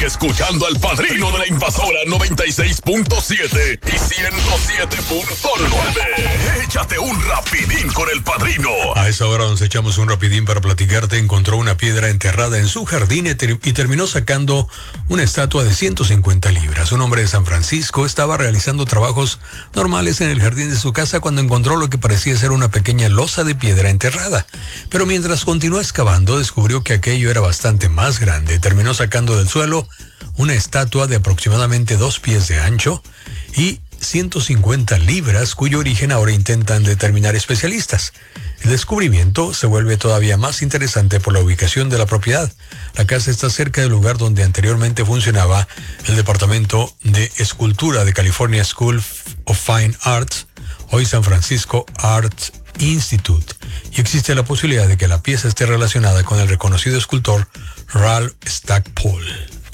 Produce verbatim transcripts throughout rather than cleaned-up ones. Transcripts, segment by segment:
Sigue escuchando al Padrino de la Invasora noventa y seis punto siete y ciento siete punto nueve. Échate un rapidín con el Padrino. A esa hora nos echamos un rapidín para platicarte. Encontró una piedra enterrada en su jardín y, ter- y terminó sacando una estatua de ciento cincuenta libras. Un hombre de San Francisco estaba realizando trabajos normales en el jardín de su casa cuando encontró lo que parecía ser una pequeña losa de piedra enterrada. Pero mientras continuó excavando, descubrió que aquello era bastante más grande. Terminó sacando del suelo una estatua de aproximadamente dos pies de ancho y ciento cincuenta libras, cuyo origen ahora intentan determinar especialistas. El descubrimiento se vuelve todavía más interesante por la ubicación de la propiedad. La casa está cerca del lugar donde anteriormente funcionaba el Departamento de Escultura de California School of Fine Arts, hoy San Francisco Art Institute, y existe la posibilidad de que la pieza esté relacionada con el reconocido escultor Ralph Stackpole.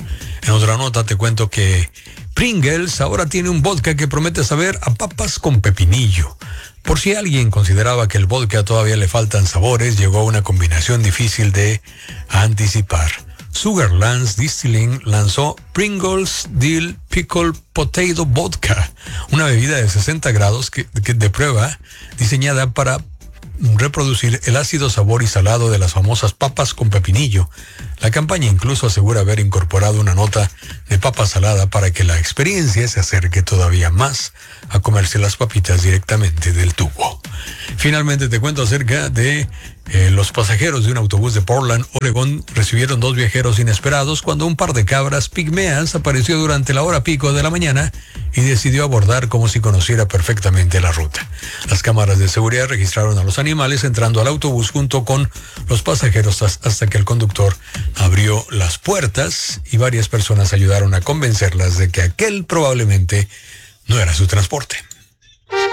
En otra nota te cuento que Pringles ahora tiene un vodka que promete saber a papas con pepinillo. Por si alguien consideraba que el vodka todavía le faltan sabores, llegó a una combinación difícil de anticipar. Sugarlands Distilling lanzó Pringles Dill Pickle Potato Vodka, una bebida de sesenta grados que, que de prueba diseñada para reproducir el ácido sabor y salado de las famosas papas con pepinillo. La campaña incluso asegura haber incorporado una nota de papa salada para que la experiencia se acerque todavía más a comerse las papitas directamente del tubo. Finalmente te cuento acerca de eh, los pasajeros de un autobús de Portland, Oregón, recibieron dos viajeros inesperados cuando un par de cabras pigmeas apareció durante la hora pico de la mañana y decidió abordar como si conociera perfectamente la ruta. Las cámaras de seguridad registraron a los animales entrando al autobús junto con los pasajeros hasta que el conductor abrió las puertas y varias personas ayudaron a convencerlas de que aquel probablemente no era su transporte.